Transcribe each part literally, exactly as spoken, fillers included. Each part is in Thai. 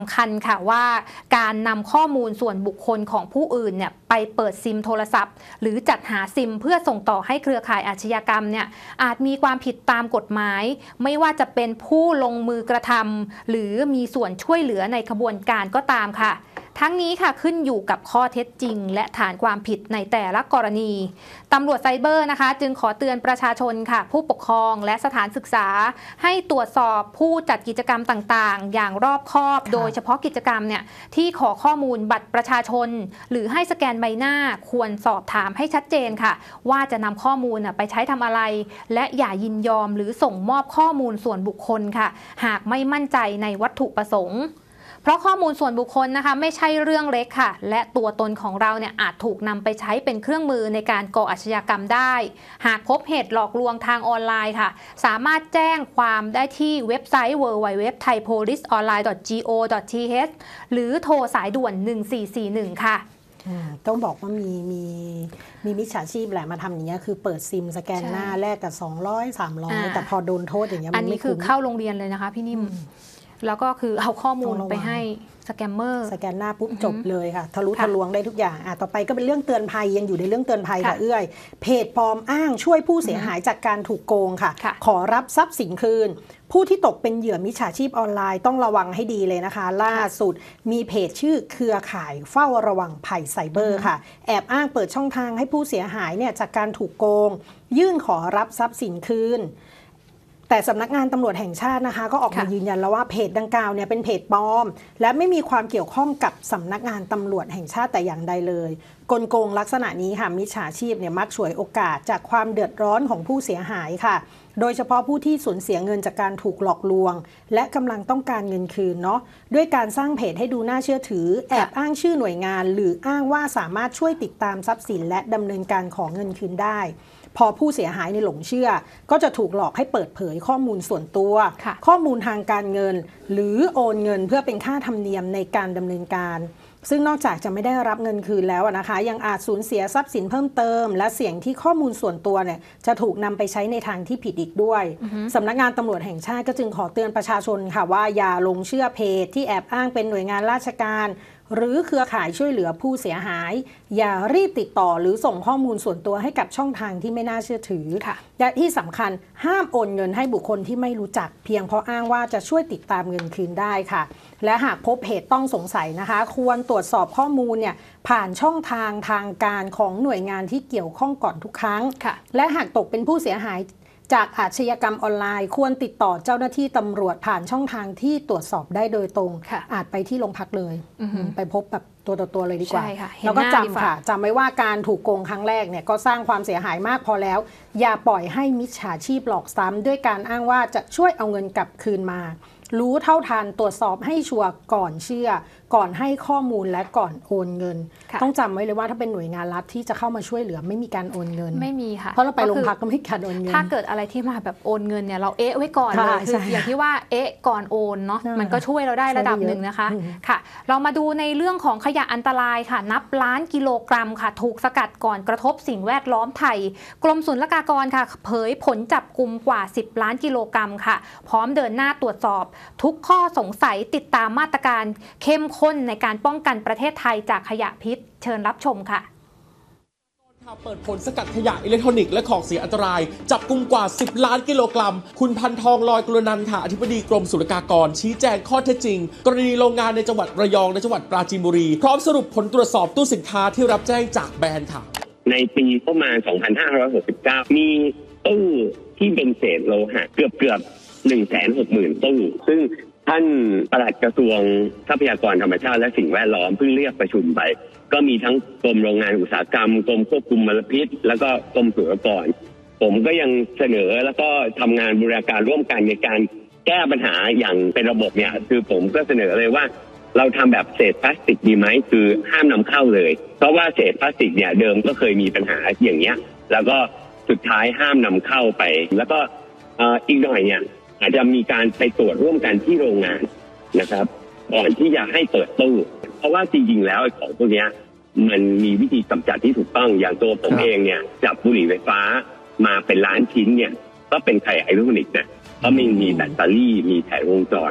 สำคัญค่ะว่าการนำข้อมูลส่วนบุคคลของผู้อื่นเนี่ยไปเปิดซิมโทรศัพท์หรือจัดหาซิมเพื่อส่งต่อให้เครือข่ายอาชญากรรมเนี่ยอาจมีความผิดตามกฎหมายไม่ว่าจะเป็นผู้ลงมือกระทำหรือมีส่วนช่วยเหลือในขบวนการก็ตามค่ะทั้งนี้ค่ะขึ้นอยู่กับข้อเท็จจริงและฐานความผิดในแต่ละกรณีตำรวจไซเบอร์นะคะจึงขอเตือนประชาชนค่ะผู้ปกครองและสถานศึกษาให้ตรวจสอบผู้จัดกิจกรรมต่างๆอย่างรอบคอบโดยเฉพาะกิจกรรมเนี่ยที่ขอข้อมูลบัตรประชาชนหรือให้สแกนใบหน้าควรสอบถามให้ชัดเจนค่ะว่าจะนำข้อมูลไปใช้ทำอะไรและอย่ายินยอมหรือส่งมอบข้อมูลส่วนบุคคลค่ะหากไม่มั่นใจในวัตถุประสงค์เพราะข้อมูลส่วนบุคคลนะคะไม่ใช่เรื่องเล็กค่ะและตัวตนของเราเนี่ยอาจถูกนำไปใช้เป็นเครื่องมือในการก่ออาชญากรรมได้หากพบเหตุหลอกลวงทางออนไลน์ค่ะสามารถแจ้งความได้ที่เว็บไซต์ ดับเบิลยู ดับเบิลยู ดับเบิลยู ดอท ไทยโพลิสออนไลน์ ดอท จี โอ ดอท ที เอช หรือโทรสายด่วนหนึ่งสี่สี่หนึ่งค่ะต้องบอกว่ามีมีมีมิจฉาชีพแหละมาทำอย่างเงี้ยคือเปิดซิมสแกนหน้าแลกกับสองร้อย สามร้อยแต่พอโดนโทษอย่างเงี้ยมันไม่คุ้มอันนี้คือเข้าโรงเรียนเลยนะคะพี่นิ่มแล้วก็คือเอาข้อมูลไปให้สแกมเมอร์สแกนหน้าปุ๊บจบเลยค่ะทะลุทะลวงได้ทุกอย่างอ่ะต่อไปก็เป็นเรื่องเตือนภัยยังอยู่ในเรื่องเตือนภัยค่ะเอื้อยเพจปลอมอ้างช่วยผู้เสียหายจากการถูกโกงค่ะขอรับทรัพย์สินคืนผู้ที่ตกเป็นเหยื่อมิจฉาชีพออนไลน์ต้องระวังให้ดีเลยนะคะล่าสุดมีเพจชื่อเครือข่ายเฝ้าระวังภัยไซเบอร์ค่ะแอบอ้างเปิดช่องทางให้ผู้เสียหายเนี่ยจากการถูกโกงยื่นขอรับทรัพย์สินคืนแต่สำนักงานตำรวจแห่งชาตินะคะก็ออกมายืนยันแล้วว่าเพจดังกล่าวเนี่ยเป็นเพจปลอมและไม่มีความเกี่ยวข้องกับสำนักงานตำรวจแห่งชาติแต่อย่างใดเลยกลโกงลักษณะนี้ค่ะมิจฉาชีพเนี่ยมักฉวยโอกาสจากความเดือดร้อนของผู้เสียหายค่ะโดยเฉพาะผู้ที่สูญเสียเงินจากการถูกหลอกลวงและกำลังต้องการเงินคืนเนาะด้วยการสร้างเพจให้ดูน่าเชื่อถือแอบอ้างชื่อหน่วยงานหรืออ้างว่าสามารถช่วยติดตามทรัพย์สินและดำเนินการขอเงินคืนได้พอผู้เสียหายในหลงเชื่อก็จะถูกหลอกให้เปิดเผยข้อมูลส่วนตัวข้อมูลทางการเงินหรือโอนเงินเพื่อเป็นค่าธรรมเนียมในการดำเนินการซึ่งนอกจากจะไม่ได้รับเงินคืนแล้วนะคะยังอาจสูญเสียทรัพย์สินเพิ่มเติมและเสี่ยงที่ข้อมูลส่วนตัวเนี่ยจะถูกนำไปใช้ในทางที่ผิดอีกด้วยสำนักงานตำรวจแห่งชาติก็จึงขอเตือนประชาชนค่ะว่าอย่าลงเชื่อเพจที่แอบอ้างเป็นหน่วยงานราชการหรือเครือข่ายช่วยเหลือผู้เสียหายอย่ารีบติดต่อหรือส่งข้อมูลส่วนตัวให้กับช่องทางที่ไม่น่าเชื่อถือและที่สำคัญห้ามโอนเงินให้บุคคลที่ไม่รู้จักเพียงเพราะอ้างว่าจะช่วยติดตามเงินคืนได้ค่ะและหากพบเหตุต้องสงสัยนะคะควรตรวจสอบข้อมูลเนี่ยผ่านช่องทางทางการของหน่วยงานที่เกี่ยวข้องก่อนทุกครั้งและหากตกเป็นผู้เสียหายจากอาชญากรรมออนไลน์ควรติดต่อเจ้าหน้าที่ตำรวจผ่านช่องทางที่ตรวจสอบได้โดยตรงอาจไปที่โรงพักเลยไปพบแบบตัวต่อตัวเลยดีกว่าแล้วก็จำค่ะจำไว้ว่าการถูกโกงครั้งแรกเนี่ยก็สร้างความเสียหายมากพอแล้วอย่าปล่อยให้มิจฉาชีพหลอกซ้ำด้วยการอ้างว่าจะช่วยเอาเงินกลับคืนมารู้เท่าทันตรวจสอบให้ชัวร์ก่อนเชื่อก่อนให้ข้อมูลและก่อนโอนเงินต้องจำไว้เลยว่าถ้าเป็นหน่วยงานรัฐที่จะเข้ามาช่วยเหลือไม่มีการโอนเงินไม่มีค่ะเพราะเราไปโรงพักก็ไม่มีการโอนเงินถ้าเกิดอะไรที่มาแบบโอนเงินเนี่ยเราเอ๊ะไว้ก่อนเลยคืออย่างที่ว่าเอ๊ะก่อนโอนเนาะมันก็ช่วยเราได้ระดับหนึ่งนะคะค่ะเรามาดูในเรื่องของขยะอันตรายค่ะนับล้านกิโลกรัมค่ะถูกสกัดก่อนกระทบสิ่งแวดล้อมไทยกรมศุลกากรค่ะเผยผลจับกุมกว่าสิบล้านกิโลกรัมค่ะพร้อมเดินหน้าตรวจสอบทุกข้อสงสัยติดตามมาตรการเข้มข้นในการป้องกันประเทศไทยจากขยะพิษเชิญรับชมค่ะเปิดผลสกัดขยะอิเล็กทรอนิกส์และของเสียอันตรายจับกุมกว่าสิบล้านกิโลกรัมคุณพันทองลอยกุลนันท์ค่ะอธิบดีกรมศุลกากรชี้แจงข้อเท็จจริงกรณีโรงงานในจังหวัดระยองและจังหวัดปราจีนบุรีพร้อมสรุปผลตรวจสอบตู้สินค้าที่รับแจ้งจากแบรนด์ค่ะในปีประมาณสองพันห้าร้อยหกสิบเก้ามีตู้ที่เป็นเศษโลหะเกือบเกือบหนึ่งแสนหกหมื่นตู้ซึ่งท่านปลัดกระทรวงทรัพยากรธรรมชาติและสิ่งแวดล้อมเพิ่งเรียกประชุมไปก็มีทั้งกรมโรงงานอุตสาหกรรมกรมควบคุมมลพิษแล้วก็กรมศุลกากรผมก็ยังเสนอแล้วก็ทำงานบูรณาการร่วมกันในการแก้ปัญหาอย่างเป็นระบบเนี่ยคือผมก็เสนอเลยว่าเราทำแบบเศษพลาสติกดีไหมคือห้ามนำเข้าเลยเพราะว่าเศษพลาสติกเนี่ยเดิมก็เคยมีปัญหาอย่างเงี้ยแล้วก็สุดท้ายห้ามนำเข้าไปแล้วก็อีกหน่อยเนี่ยอาจจะมีการไปตรวจร่วมกันที่โรงงานนะครับก่อนที่จะให้เปิดตู้เพราะว่าจริงๆแล้วของพวกนี้มันมีวิธีกำจัดที่ถูกต้องอย่างตัวผมเองเนี่ยจับบุหรี่ไฟฟ้ามาเป็นล้านชิ้นเนี่ยก็เป็นไข่อิเล็กทรอนิกส์นะเพราะมันมีแบตเตอรี่มีแผงวงจร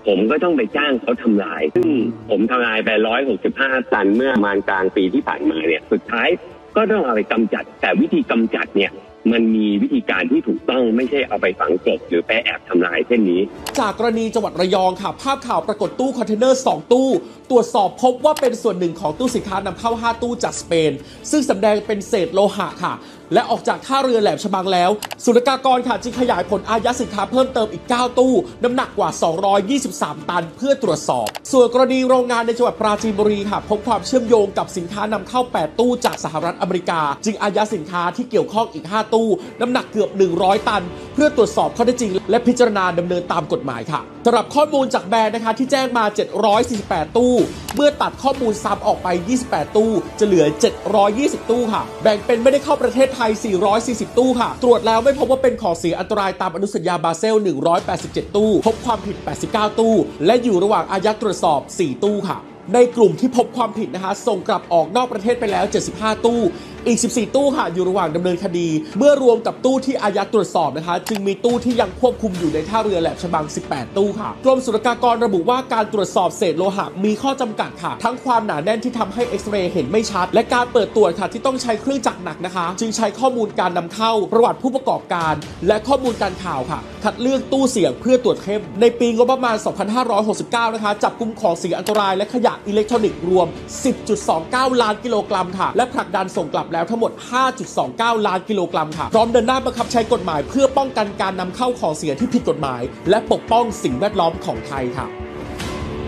ผมก็ต้องไปจ้างเขาทำลายซึ่งผมทำลายไปหนึ่งร้อยหกสิบห้าตันเมื่อประมาณกลางปีที่ผ่านมาเนี่ยสุดท้ายก็ต้องเอาไปกำจัดแต่วิธีกำจัดเนี่ยมันมีวิธีการที่ถูกต้องไม่ใช่เอาไปฝังกลบหรือไปแอบทำลายเช่นนี้จากกรณีจังหวัดระยองค่ะภาพข่าวปรากฏตู้คอนเทนเนอร์สองตู้ตรวจสอบพบว่าเป็นส่วนหนึ่งของตู้สินค้านำเข้าห้าตู้จากสเปนซึ่งสำแดงเป็นเศษโลหะค่ะและออกจากท่าเรือแหลมฉบังแล้วศุลกากรค่ะจึงขยายผลอายัดสินค้าเพิ่มเติมอีกเก้าตู้น้ำหนักกว่าสองร้อยยี่สิบสามตันเพื่อตรวจสอบส่วนกรณีโรงงานในจังหวัดปราจีนบุรีค่ะพบความเชื่อมโยงกับสินค้านำเข้าแปดตู้จากสหรัฐอเมริกาจึงอายัดสินค้าที่เกี่ยวข้องอีกห้าตู้น้ำหนักเกือบหนึ่งร้อยตันเพื่อตรวจสอบข้อเท็จจริงและพิจารณาดำเนินตามกฎหมายค่ะสำหรับข้อมูลจากแบรนด์นะคะที่แจ้งมาเจ็ดร้อยสี่สิบแปดตู้เมื่อตัดข้อมูลซ้ำออกไปยี่สิบแปดตู้จะเหลือเจ็ดร้อยยี่สิบตู้ค่ะแบ่งเป็นไม่ได้เข้าประเทศไทยสี่ร้อยสี่สิบตู้ค่ะตรวจแล้วไม่พบว่าเป็นของเสียอันตรายตามอนุสัญญาบาเซลหนึ่งร้อยแปดสิบเจ็ดตู้พบความผิดแปดสิบเก้าตู้และอยู่ระหว่างอายัดตรวจสอบสี่ตู้ค่ะในกลุ่มที่พบความผิดนะคะส่งกลับออกนอกประเทศไปแล้วเจ็ดสิบห้าตู้อีกสิบสี่ตู้ค่ะอยู่ระหว่างดำเนินคดีเมื่อรวมกับตู้ที่อายัดตรวจสอบนะคะจึงมีตู้ที่ยังควบคุมอยู่ในท่าเรือแหลมฉบังสิบแปดตู้ค่ะกรมศุลกากรระบุว่าการตรวจสอบเศษโลหะมีข้อจำกัดค่ะทั้งความหนาแน่นที่ทำให้เอ็กซเรย์เห็นไม่ชัดและการเปิดตรวจค่ะที่ต้องใช้เครื่องจักรหนักนะคะจึงใช้ข้อมูลการนำเข้าประวัติผู้ประกอบการและข้อมูลการข่าวค่ะคัดเลือกตู้เสี่ยงเพื่อตรวจเข้มในปีงบประมาณสองพันห้าร้อยหกสิบเก้านะคะจับกุมของเสียอันตรายและขยะอิเล็กทรอนิกส์รวม สิบจุดสองเก้า ล้านกิโลกรัมค่ะและผลักดันส่งกลับแล้วทั้งหมดห้าจุดสองเก้า ล้านกิโลกรัมค่ะพร้อมเดินหน้าบังคับใช้กฎหมายเพื่อป้องกันการนำเข้าของเสียที่ผิดกฎหมายและปกป้องสิ่งแวดล้อมของไทยค่ะ